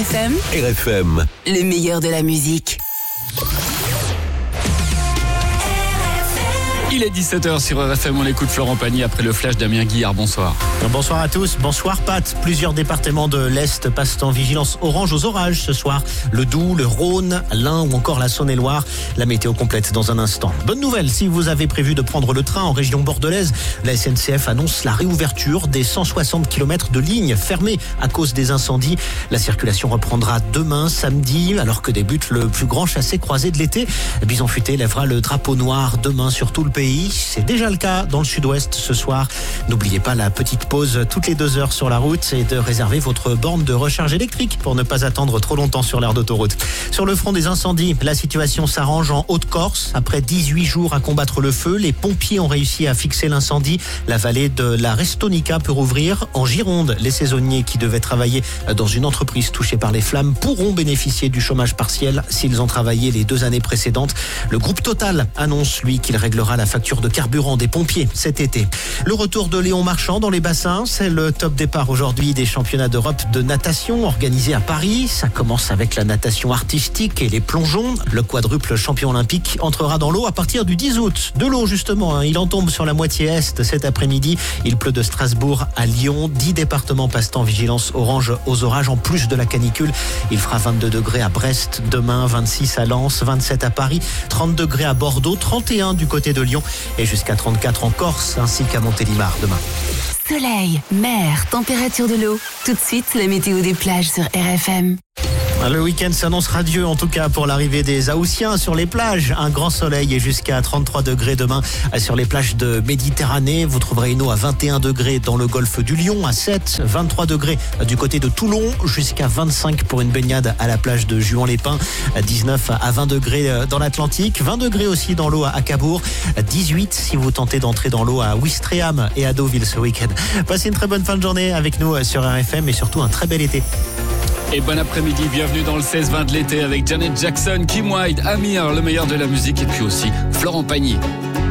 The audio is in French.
RFM, RFM, le meilleur de la musique. Il est 17h sur RFM, on écoute Florent Pagny après le flash d'Amien Guillard. Bonsoir. Bonsoir à tous, bonsoir Pat. Plusieurs départements de l'Est passent en vigilance orange aux orages ce soir. Le Doubs, le Rhône, l'Ain ou encore la Saône-et-Loire. La météo complète dans un instant. Bonne nouvelle, si vous avez prévu de prendre le train en région bordelaise, la SNCF annonce la réouverture des 160 km de lignes fermées à cause des incendies. La circulation reprendra demain, samedi, alors que débute le plus grand chassé-croisé de l'été. Bison Futé lèvera le drapeau noir demain sur tout le pays. C'est déjà le cas dans le sud-ouest ce soir. N'oubliez pas la petite pause toutes les 2 heures sur la route et de réserver votre borne de recharge électrique pour ne pas attendre trop longtemps sur l'aire d'autoroute. Sur le front des incendies, la situation s'arrange en Haute-Corse. Après 18 jours à combattre le feu, les pompiers ont réussi à fixer l'incendie. La vallée de la Restonica peut rouvrir. En Gironde, les saisonniers qui devaient travailler dans une entreprise touchée par les flammes pourront bénéficier du chômage partiel s'ils ont travaillé les 2 années précédentes. Le groupe Total annonce, lui, qu'il réglera la facture de carburant des pompiers cet été. Le retour de Léon Marchand dans les bassins, c'est le top départ aujourd'hui des championnats d'Europe de natation organisés à Paris. Ça commence avec la natation artistique et les plongeons. Le quadruple champion olympique entrera dans l'eau à partir du 10 août. De l'eau justement, il en tombe sur la moitié est cet après-midi. Il pleut de Strasbourg à Lyon. 10 départements passent en vigilance orange aux orages en plus de la canicule. Il fera 22 degrés à Brest demain, 26 à Lens, 27 à Paris, 30 degrés à Bordeaux, 31 du côté de Lyon et jusqu'à 34 en Corse ainsi qu'à Montélimar demain. Soleil, mer, température de l'eau. Tout de suite, la météo des plages sur RFM. Le week-end s'annonce radieux en tout cas pour l'arrivée des Haussiens sur les plages. Un grand soleil et jusqu'à 33 degrés demain sur les plages de Méditerranée. Vous trouverez une eau à 21 degrés dans le golfe du Lion, à 7, 23 degrés du côté de Toulon, jusqu'à 25 pour une baignade à la plage de Juan-les-Pins, 19 à 20 degrés dans l'Atlantique, 20 degrés aussi dans l'eau à Cabourg, 18 si vous tentez d'entrer dans l'eau à Ouistreham et à Deauville ce week-end. Passez une très bonne fin de journée avec nous sur RFM et surtout un très bel été. Et bon après-midi, bienvenue dans le 16-20 de l'été avec Janet Jackson, Kim Wilde, Amir, le meilleur de la musique et puis aussi Florent Pagny.